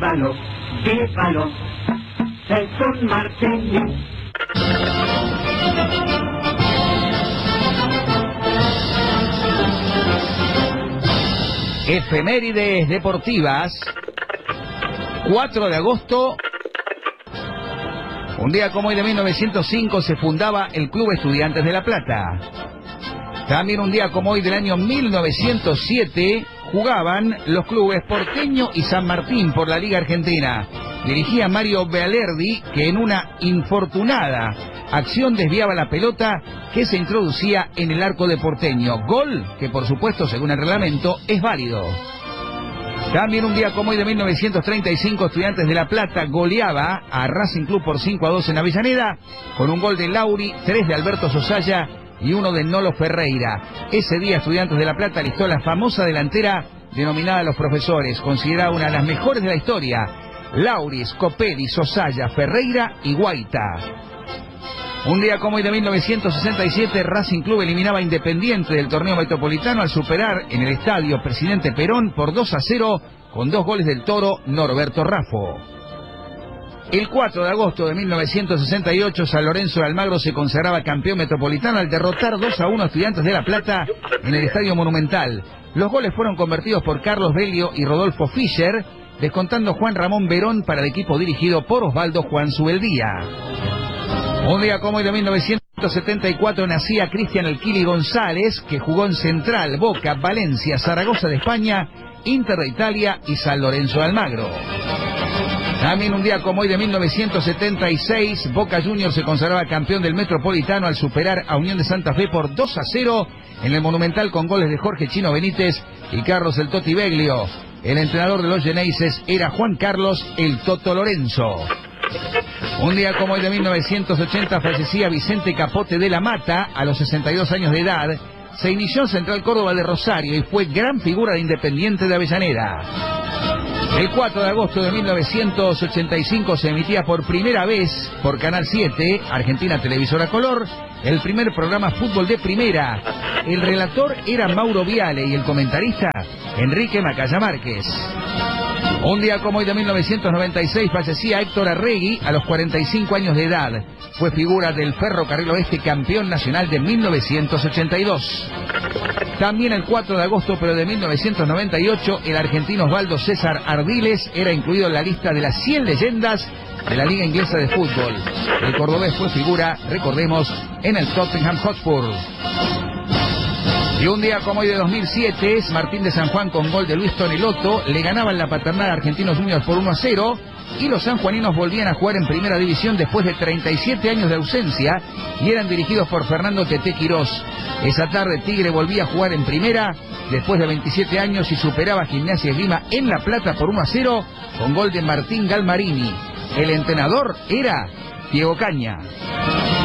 llévalo, llévalo, Celso Martínez. Efemérides deportivas. 4 de agosto, un día como hoy de 1905 se fundaba el Club Estudiantes de La Plata. También un día como hoy del año 1907 jugaban los clubes Porteño y San Martín por la Liga Argentina. Dirigía Mario Bealerdi, que en una infortunada acción desviaba la pelota que se introducía en el arco de Porteño. Gol que, por supuesto, según el reglamento, es válido. También un día como hoy de 1935, Estudiantes de La Plata goleaba a Racing Club por 5-2 en Avellaneda, con un gol de Lauri, 3 de Alberto Sosaya y 1 de Nolo Ferreira. Ese día Estudiantes de La Plata alistó la famosa delantera denominada Los Profesores, considerada una de las mejores de la historia. Lauri, Scopelli, Sosaya, Ferreira y Guaita. Un día como hoy de 1967, Racing Club eliminaba a Independiente del torneo metropolitano al superar en el estadio Presidente Perón por 2-0 con 2 goles del Toro Norberto Raffo. El 4 de agosto de 1968, San Lorenzo de Almagro se consagraba campeón metropolitano al derrotar 2-1 a Estudiantes de La Plata en el Estadio Monumental. Los goles fueron convertidos por Carlos Belio y Rodolfo Fischer, descontando Juan Ramón Verón para el equipo dirigido por Osvaldo Juan Subeldía. Un día como hoy de 1974 nacía Cristian El Kili González, que jugó en Central, Boca, Valencia, Zaragoza de España, Inter de Italia y San Lorenzo de Almagro. También un día como hoy de 1976, Boca Juniors se consagraba campeón del Metropolitano al superar a Unión de Santa Fe por 2-0 en el Monumental con goles de Jorge Chino Benítez y Carlos El Toti Beglio. El entrenador de los Geneises era Juan Carlos El Toto Lorenzo. Un día como hoy de 1980 fallecía Vicente Capote de la Mata a los 62 años de edad. Se inició en Central Córdoba de Rosario y fue gran figura de Independiente de Avellaneda. El 4 de agosto de 1985 se emitía por primera vez por Canal 7, Argentina Televisora Color, el primer programa Fútbol de Primera. El relator era Mauro Viale y el comentarista Enrique Macaya Márquez. Un día como hoy de 1996 fallecía Héctor Arregui a los 45 años de edad. Fue figura del Ferrocarril Oeste, campeón nacional de 1982. También el 4 de agosto, pero de 1998, el argentino Osvaldo César Ardiles era incluido en la lista de las 100 leyendas de la Liga Inglesa de Fútbol. El cordobés fue figura, recordemos, en el Tottenham Hotspur. Y un día como hoy de 2007, Martín de San Juan con gol de Luis Tonelotto le ganaban la Paternal a Argentinos Juniors por 1-0 y los sanjuaninos volvían a jugar en primera división después de 37 años de ausencia y eran dirigidos por Fernando Teté Quirós. Esa tarde Tigre volvía a jugar en primera después de 27 años y superaba a Gimnasia Esgrima en La Plata por 1-0 con gol de Martín Galmarini. El entrenador era Diego Caña.